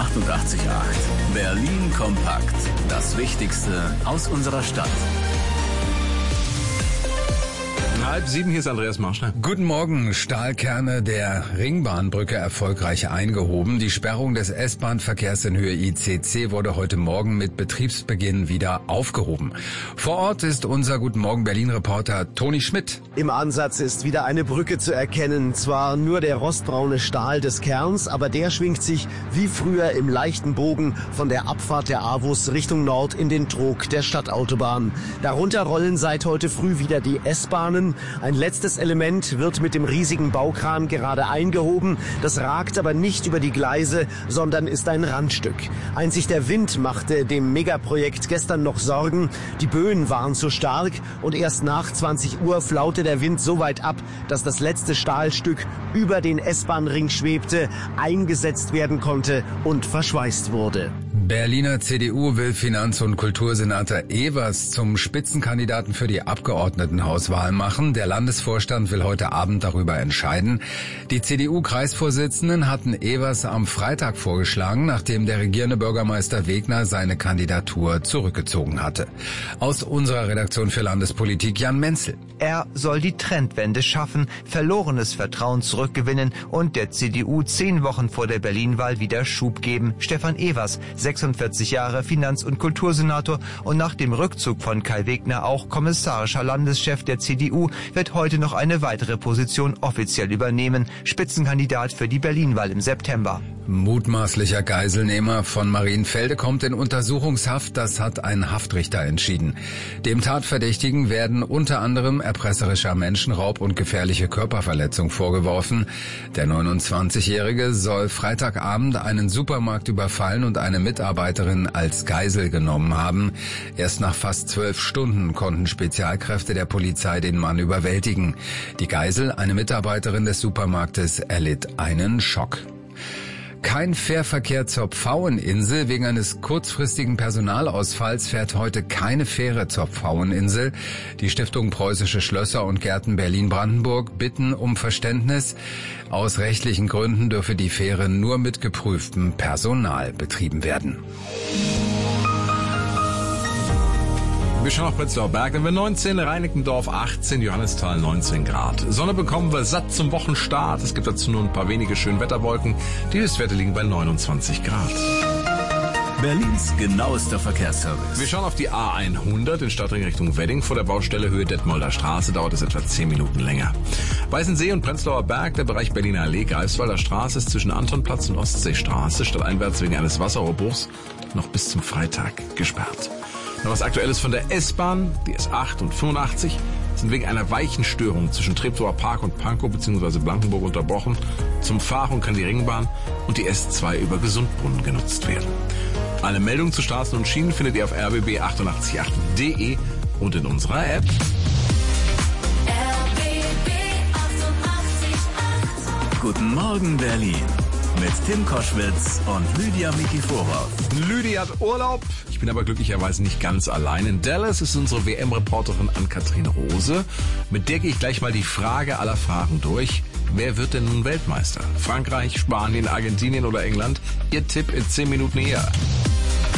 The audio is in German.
88.8. Berlin kompakt. Das Wichtigste aus unserer Stadt. 6:30, hier ist Andreas Marschner. Guten Morgen. Stahlkerne der Ringbahnbrücke erfolgreich eingehoben. Die Sperrung des S-Bahn-Verkehrs in Höhe ICC wurde heute Morgen mit Betriebsbeginn wieder aufgehoben. Vor Ort ist unser Guten Morgen Berlin-Reporter Toni Schmidt. Im Ansatz ist wieder eine Brücke zu erkennen. Zwar nur der rostbraune Stahl des Kerns, aber der schwingt sich wie früher im leichten Bogen von der Abfahrt der AWUS Richtung Nord in den Trog der Stadtautobahn. Darunter rollen seit heute früh wieder die S-Bahnen. Ein letztes Element wird mit dem riesigen Baukran gerade eingehoben. Das ragt aber nicht über die Gleise, sondern ist ein Randstück. Einzig der Wind machte dem Megaprojekt gestern noch Sorgen. Die Böen waren zu stark und erst nach 20 Uhr flaute der Wind so weit ab, dass das letzte Stahlstück über den S-Bahn-Ring schwebte, eingesetzt werden konnte und verschweißt wurde. Berliner CDU will Finanz- und Kultursenator Evers zum Spitzenkandidaten für die Abgeordnetenhauswahl machen. Der Landesvorstand will heute Abend darüber entscheiden. Die CDU-Kreisvorsitzenden hatten Evers am Freitag vorgeschlagen, nachdem der regierende Bürgermeister Wegner seine Kandidatur zurückgezogen hatte. Aus unserer Redaktion für Landespolitik Jan Menzel. Er soll die Trendwende schaffen, verlorenes Vertrauen zurückgewinnen und der CDU 10 Wochen vor der Berlin-Wahl wieder Schub geben. Stefan Evers, 46 Jahre, Finanz- und Kultursenator und nach dem Rückzug von Kai Wegner auch kommissarischer Landeschef der CDU, wird heute noch eine weitere Position offiziell übernehmen. Spitzenkandidat für die Berlin-Wahl im September. Mutmaßlicher Geiselnehmer von Marienfelde kommt in Untersuchungshaft, das hat ein Haftrichter entschieden. Dem Tatverdächtigen werden unter anderem erpresserischer Menschenraub und gefährliche Körperverletzung vorgeworfen. Der 29-Jährige soll Freitagabend einen Supermarkt überfallen und eine Mitarbeiterin als Geisel genommen haben. Erst nach fast 12 Stunden konnten Spezialkräfte der Polizei den Mann überwältigen. Die Geisel, eine Mitarbeiterin des Supermarktes, erlitt einen Schock. Kein Fährverkehr zur Pfaueninsel. Wegen eines kurzfristigen Personalausfalls fährt heute keine Fähre zur Pfaueninsel. Die Stiftung Preußische Schlösser und Gärten Berlin-Brandenburg bitten um Verständnis. Aus rechtlichen Gründen dürfe die Fähre nur mit geprüftem Personal betrieben werden. Wir schauen auf Prenzlauer Berg, wenn wir 19, Reinickendorf 18, Johannisthal 19 Grad. Sonne bekommen wir satt zum Wochenstart. Es gibt dazu nur ein paar wenige Schönwetterwolken. Die Höchstwerte liegen bei 29 Grad. Berlins genauester Verkehrsservice. Wir schauen auf die A100 in Stadtring Richtung Wedding. Vor der Baustelle Höhe Detmolder Straße dauert es etwa 10 Minuten länger. Weißensee und Prenzlauer Berg, der Bereich Berliner Allee, Greifswalder Straße ist zwischen Antonplatz und Ostseestraße stadteinwärts wegen eines Wasserrohrbruchs noch bis zum Freitag gesperrt. Noch was Aktuelles von der S-Bahn. Die S8 und 85 sind wegen einer Weichenstörung zwischen Treptower Park und Pankow bzw. Blankenburg unterbrochen. Zum Fahren kann die Ringbahn und die S2 über Gesundbrunnen genutzt werden. Alle Meldungen zu Straßen und Schienen findet ihr auf rbb888.de und in unserer App. RBB 88.8. Guten Morgen Berlin. Mit Tim Koschwitz und Lydia Mikiforov. Lydia hat Urlaub. Ich bin aber glücklicherweise nicht ganz allein. In Dallas ist unsere WM-Reporterin Ann-Kathrin Rose. Mit der gehe ich gleich mal die Frage aller Fragen durch. Wer wird denn nun Weltmeister? Frankreich, Spanien, Argentinien oder England? Ihr Tipp in 10 Minuten hier.